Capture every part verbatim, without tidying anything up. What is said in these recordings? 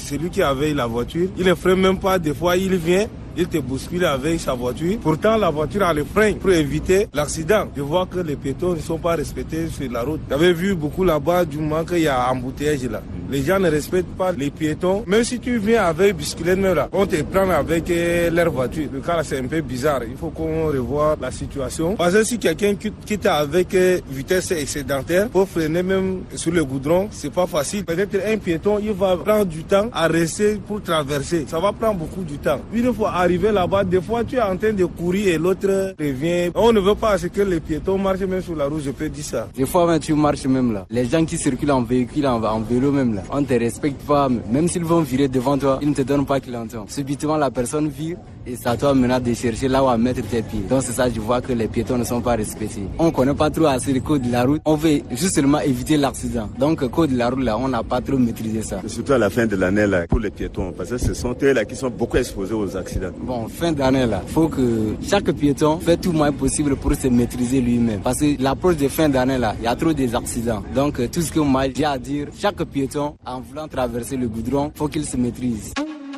celui qui avait la voiture, il ne freine même pas, des fois il vient, il te bouscule avec sa voiture. Pourtant, la voiture a le frein pour éviter l'accident. Je vois que les piétons ne sont pas respectés sur la route. J'avais vu beaucoup là-bas du moment qu'il y a embouteillage là. Les gens ne respectent pas les piétons. Même si tu viens avec bicyclette là, on te prend avec leur voiture. Le cas là, c'est un peu bizarre. Il faut qu'on revoie la situation. Parce que si quelqu'un quitte avec vitesse excédentaire pour freiner même sur le goudron, c'est pas facile. Peut-être un piéton, il va prendre du temps à rester pour traverser. Ça va prendre beaucoup de temps. Une fois arrivé là-bas, des fois tu es en train de courir et l'autre revient. On ne veut pas que les piétons marchent même sur la route, je peux dire ça. Des fois même tu marches même là. Les gens qui circulent en véhicule, en, en vélo même là, on ne te respecte pas. Même s'ils vont virer devant toi, ils ne te donnent pas clientèle. Subitement la personne vire et c'est à toi maintenant de chercher là où à mettre tes pieds. Donc c'est ça, je vois que les piétons ne sont pas respectés. On ne connaît pas trop assez le code de la route. On veut juste seulement éviter l'accident. Donc le code de la route là, on n'a pas trop maîtrisé ça. C'est surtout à la fin de l'année là, pour les piétons, parce que ce sont eux là qui sont beaucoup exposés aux accidents. Bon, fin d'année là, il faut que chaque piéton fait tout le moins possible pour se maîtriser lui-même. Parce que l'approche de fin d'année là, il y a trop des accidents. Donc tout ce que moi j'ai à dire, chaque piéton en voulant traverser le goudron, faut qu'il se maîtrise.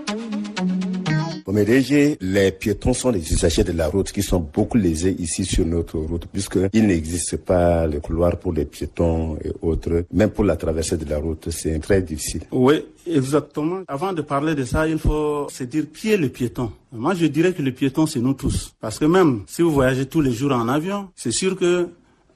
Au M D G, les piétons sont les usagers de la route qui sont beaucoup lésés ici sur notre route, puisqu'il n'existe pas le couloir pour les piétons et autres. Même pour la traversée de la route, c'est très difficile. Oui, exactement. Avant de parler de ça, il faut se dire qui est le piéton. Moi, je dirais que le piéton, c'est nous tous. Parce que même si vous voyagez tous les jours en avion, c'est sûr que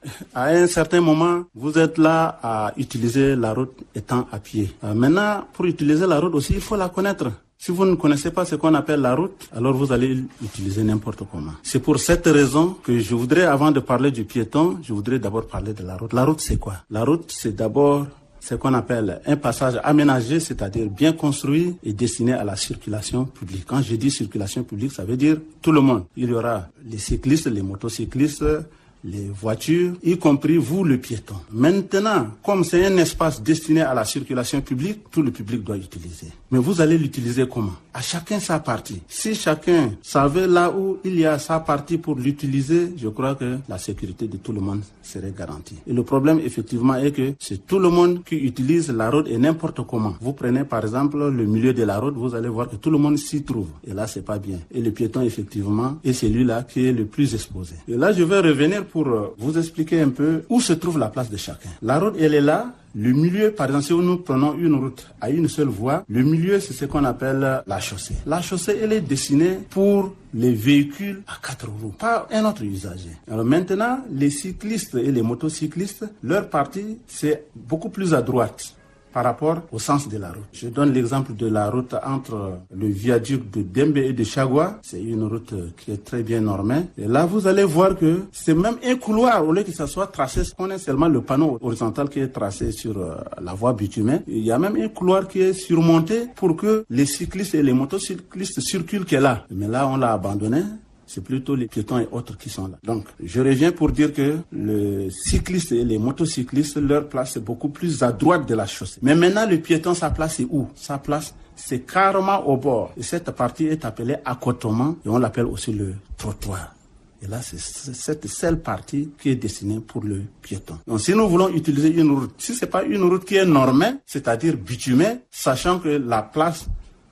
à un certain moment, vous êtes là à utiliser la route étant à pied. Maintenant, pour utiliser la route aussi, il faut la connaître. Si vous ne connaissez pas ce qu'on appelle la route, alors vous allez l'utiliser n'importe comment. C'est pour cette raison que je voudrais, avant de parler du piéton, je voudrais d'abord parler de la route. La route, c'est quoi? La route, c'est d'abord ce qu'on appelle un passage aménagé, c'est-à-dire bien construit et destiné à la circulation publique. Quand je dis circulation publique, ça veut dire tout le monde. Il y aura les cyclistes, les motocyclistes, les voitures, y compris vous, le piéton. Maintenant, comme c'est un espace destiné à la circulation publique, tout le public doit utiliser. Mais vous allez l'utiliser comment? À chacun sa partie. Si chacun savait là où il y a sa partie pour l'utiliser, je crois que la sécurité de tout le monde serait garantie. Et le problème, effectivement, est que c'est tout le monde qui utilise la route et n'importe comment. Vous prenez, par exemple, le milieu de la route, vous allez voir que tout le monde s'y trouve. Et là, c'est pas bien. Et le piéton, effectivement, est celui-là qui est le plus exposé. Et là, je vais revenir pour vous expliquer un peu où se trouve la place de chacun. La route, elle est là. Le milieu, par exemple, si nous prenons une route à une seule voie, le milieu, c'est ce qu'on appelle la chaussée. La chaussée, elle est destinée pour les véhicules à quatre roues, pas un autre usager. Alors maintenant, les cyclistes et les motocyclistes, leur partie, c'est beaucoup plus à droite par rapport au sens de la route. Je donne l'exemple de la route entre le viaduc de Dembe et de Chagua. C'est une route qui est très bien normée. Et là, vous allez voir que c'est même un couloir, au lieu que ça soit tracé, on a seulement le panneau horizontal qui est tracé sur la voie bitumée. Il y a même un couloir qui est surmonté pour que les cyclistes et les motocyclistes circulent qui est là. Mais là, on l'a abandonné. C'est plutôt les piétons et autres qui sont là. Donc, je reviens pour dire que les cyclistes et les motocyclistes, leur place est beaucoup plus à droite de la chaussée. Mais maintenant, le piéton, sa place est où? Sa place, c'est carrément au bord. Et cette partie est appelée accotement et on l'appelle aussi le trottoir. Et là, c'est cette seule partie qui est destinée pour le piéton. Donc, si nous voulons utiliser une route, si c'est pas une route qui est normée, c'est-à-dire bitumée, sachant que la place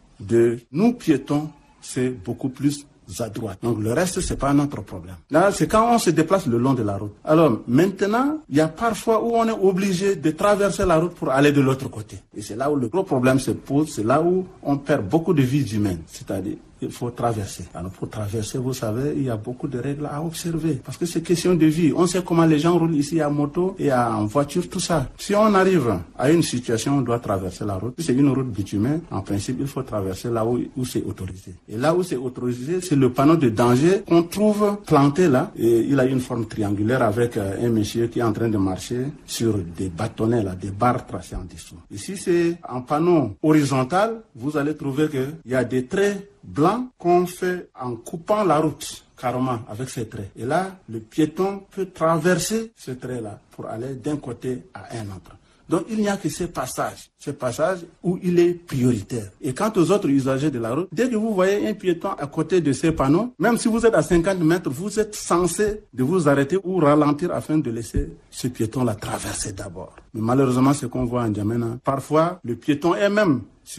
de nous piétons, c'est beaucoup plus à droite. Donc le reste, c'est pas notre problème. Là, c'est quand on se déplace le long de la route. Alors maintenant, il y a parfois où on est obligé de traverser la route pour aller de l'autre côté. Et c'est là où le gros problème se pose, c'est là où on perd beaucoup de vies humaines. C'est-à-dire, il faut traverser. Alors pour traverser, vous savez, il y a beaucoup de règles à observer. Parce que c'est question de vie. On sait comment les gens roulent ici à moto et en voiture, tout ça. Si on arrive à une situation où on doit traverser la route, si c'est une route bitumée, en principe, il faut traverser là où, où c'est autorisé. Et là où c'est autorisé, c'est le panneau de danger qu'on trouve planté là. Et il a une forme triangulaire avec un monsieur qui est en train de marcher sur des bâtonnets là, des barres tracées en dessous. Et si c'est un panneau horizontal, vous allez trouver qu'il y a des traits blanc qu'on fait en coupant la route carrément avec ces traits. Et là, le piéton peut traverser ce trait-là pour aller d'un côté à un autre. Donc, il n'y a que ce passage, ce passage où il est prioritaire. Et quant aux autres usagers de la route, dès que vous voyez un piéton à côté de ces panneaux, même si vous êtes à cinquante mètres, vous êtes censé de vous arrêter ou ralentir afin de laisser ce piéton-là traverser d'abord. Mais malheureusement, ce qu'on voit en N'Djamena, parfois, le piéton est même